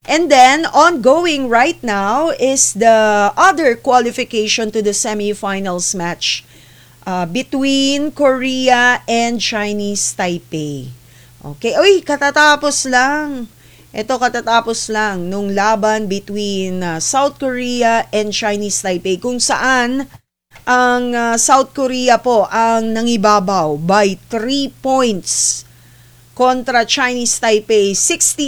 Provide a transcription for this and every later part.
And then, ongoing right now is the other qualification to the semifinals match between Korea and Chinese Taipei. Okay, uy, katatapos lang. Ito katatapos lang nung laban between South Korea and Chinese Taipei kung saan ang South Korea po ang nangibabaw by 3 points kontra Chinese Taipei,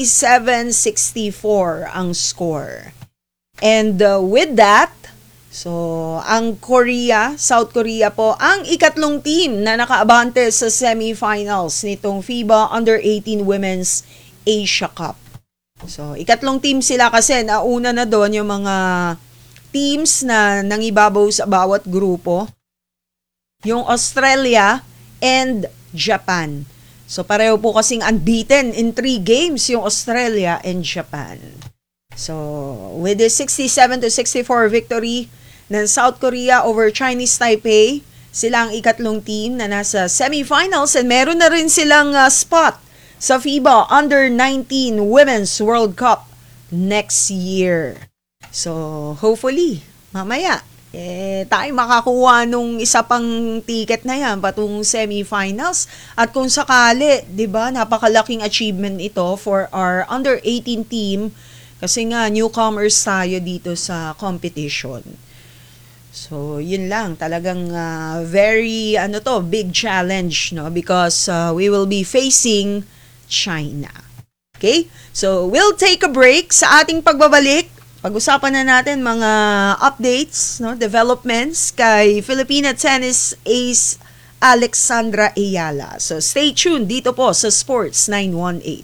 67-64 ang score. And with that, so ang South Korea po, ang ikatlong team na nakaabante sa semifinals nitong FIBA Under-18 Women's Asia Cup. So ikatlong team sila kasi nauna na doon yung mga teams na nangibabaw sa bawat grupo. Yung Australia and Japan. So pareho po kasing unbeaten in 3 games yung Australia and Japan. So with this 67-64 victory ng South Korea over Chinese Taipei, sila ang ikatlong team na nasa semifinals and meron na rin silang spot sa FIBA Under-19 Women's World Cup next year. So hopefully, mamaya, tayo makakuha nung isa pang ticket na yan patungong semifinals. At kung sakali, 'di ba, napakalaking achievement ito for our under-18 team kasi nga newcomers tayo dito sa competition. So, yun lang, talagang very big challenge, no, because we will be facing China. Okay? So, we'll take a break. Sa ating pagbabalik, pag-usapan na natin mga updates, no, developments kay Filipina tennis ace Alexandra Ayala. So stay tuned dito po sa Sports 918.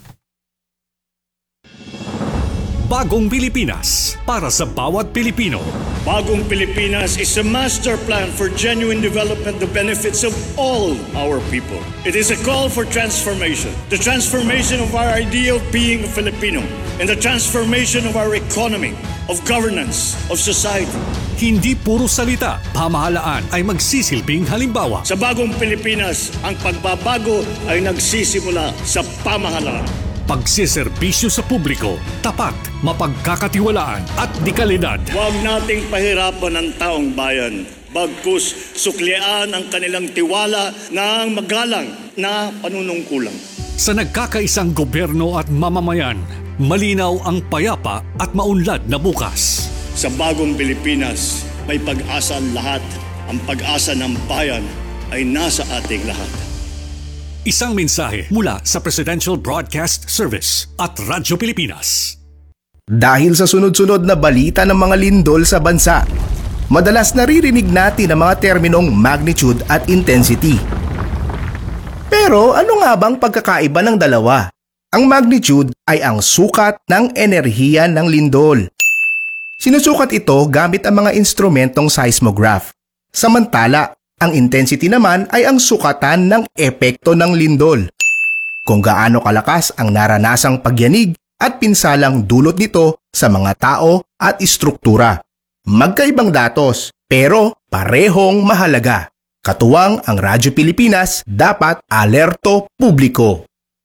Bagong Pilipinas para sa bawat Pilipino. Bagong Pilipinas is a master plan for genuine development, the benefits of all our people. It is a call for transformation. The transformation of our idea of being a Filipino and the transformation of our economy, of governance, of society. Hindi puro salita, pamahalaan ay magsisilbing halimbawa. Sa Bagong Pilipinas, ang pagbabago ay nagsisimula sa pamahalaan. Pagsiservisyo sa publiko, tapat, mapagkakatiwalaan at dekalidad. Huwag nating pahirapan ang taong bayan. Bagkus suklian ang kanilang tiwala ng magalang na panunungkulan. Sa nagkakaisang gobyerno at mamamayan, malinaw ang payapa at maunlad na bukas. Sa Bagong Pilipinas, may pag-asa ang lahat. Ang pag-asa ng bayan ay nasa ating lahat. Isang mensahe mula sa Presidential Broadcast Service at Radyo Pilipinas. Dahil sa sunod-sunod na balita ng mga lindol sa bansa, madalas naririnig natin ang mga terminong magnitude at intensity. Pero ano nga bang pagkakaiba ng dalawa? Ang magnitude ay ang sukat ng enerhiya ng lindol. Sinusukat ito gamit ang mga instrumentong seismograph. Samantala, ang intensity naman ay ang sukatan ng epekto ng lindol. Kung gaano kalakas ang naranasang pagyanig at pinsalang dulot nito sa mga tao at istruktura. Magkaibang datos, pero parehong mahalaga. Katuwang ang Radyo Pilipinas, dapat alerto publiko.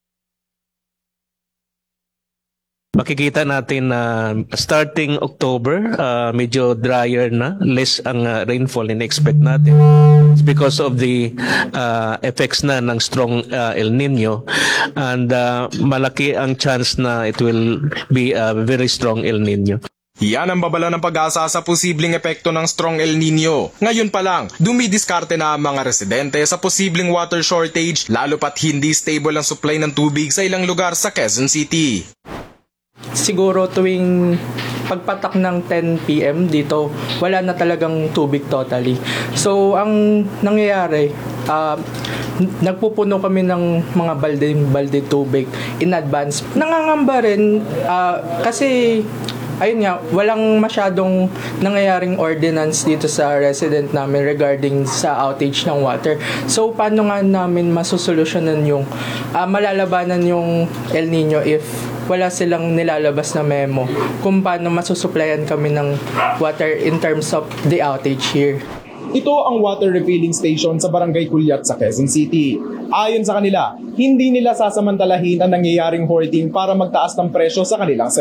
Makikita natin na starting October, medyo drier na, less ang rainfall in-expect natin. It's because of the effects na ng strong El Nino, and malaki ang chance na it will be a very strong El Nino. Yan ang babala ng pag-asa sa posibleng epekto ng strong El Nino. Ngayon pa lang, dumidiskarte na ang mga residente sa posibleng water shortage, lalo pat hindi stable ang supply ng tubig sa ilang lugar sa Quezon City. Siguro tuwing pagpatak ng 10 PM dito, wala na talagang tubig totally. So, ang nangyayari, nagpupuno kami ng mga balde tubig in advance. Nangangamba rin kasi ayun nga, walang masyadong nangyayaring ordinance dito sa resident namin regarding sa outage ng water. So, paano nga namin masusolusyonan yung malalabanan yung El Nino if wala silang nilalabas na memo kung paano masusuplayan kami ng water in terms of the outage here. Ito ang water refilling station sa Barangay Culiat sa Quezon City. Ayon sa kanila, hindi nila sasamantalahin ang nangyayaring hoarding para magtaas ng presyo sa kanilang